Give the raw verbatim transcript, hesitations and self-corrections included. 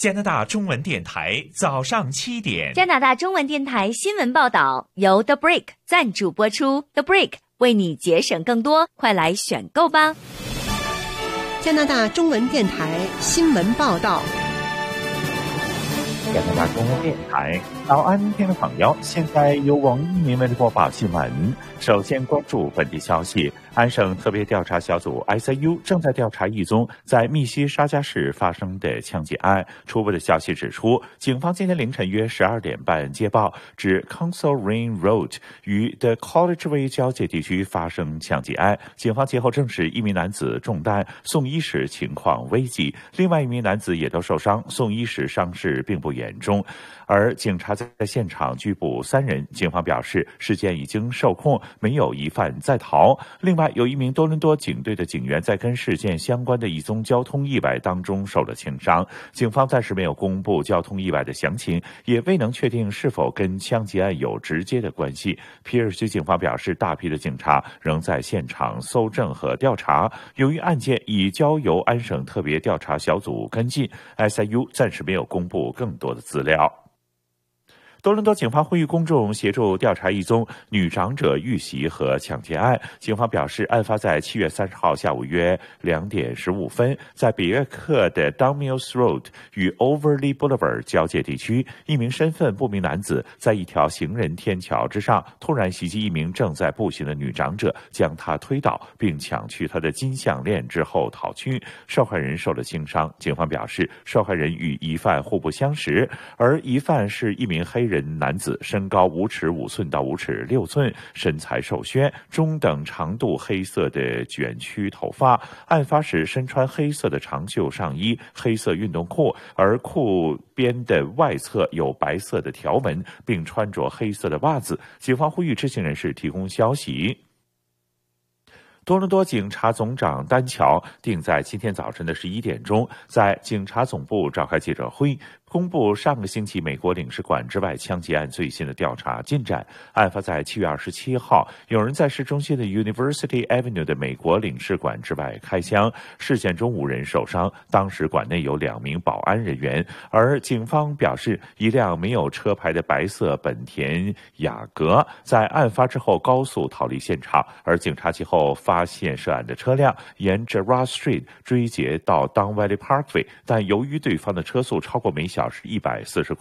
加拿大中文电台早上七点， 加拿大中文电台新闻报道由 The Break 赞助播出。The Break 为你节省更多，快来选购吧！ 加拿大中文电台新闻报道。 加拿大中文电台早安，听众朋友，现在由王一鸣为您播报新闻。首先关注本地消息，安省特别调查小组 I C U 正在调查一宗在密西沙加市发生的枪击案。初步的消息指出，警方今天凌晨约十二点半接报，指 Council Ring Road 与 The College Way 交界地区发生枪击案。警方其后证实，一名男子中弹，送医时情况危急，另外一名男子也都受伤，送医时伤势并不严重。而警察在现场拘捕三人，警方表示事件已经受控，没有疑犯在逃。另外，有一名多伦多警队的警员在跟事件相关的一宗交通意外当中受了轻伤。警方暂时没有公布交通意外的详情，也未能确定是否跟枪击案有直接的关系。皮尔区警方表示，大批的警察仍在现场搜证和调查。由于案件已交由安省特别调查小组跟进， S I U 暂时没有公布更多的资料。多伦多警方呼吁公众协助调查一宗女长者遇袭和抢劫案。警方表示，案发在七月三十号下午约两点十五分，在比约克的 Dunmills Road 与 Overley Boulevard 交界地区，一名身份不明男子在一条行人天桥之上突然袭击一名正在步行的女长者，将她推倒，并抢去她的金项链之后逃去。受害人受了轻伤。警方表示，受害人与疑犯互不相识，而疑犯是一名黑人人男子，身高五尺五寸到五尺六寸，身材瘦削，中等长度黑色的卷曲头发。案发时身穿黑色的长袖上衣、黑色运动裤，而裤边的外侧有白色的条纹，并穿着黑色的袜子。警方呼吁知情人士提供消息。多伦多警察总长丹乔定在今天早晨的十一点钟，在警察总部召开记者会，公布上个星期美国领事馆之外枪击案最新的调查进展。案发在七月二十七号，有人在市中心的 University Avenue 的美国领事馆之外开枪，事件中五人受伤，当时馆内有两名保安人员。而警方表示，一辆没有车牌的白色本田雅阁在案发之后高速逃离现场，而警察其后发现涉案的车辆沿 Gerrard Street 追截到 Don Valley Parkway， 但由于对方的车速超过每小时一百四十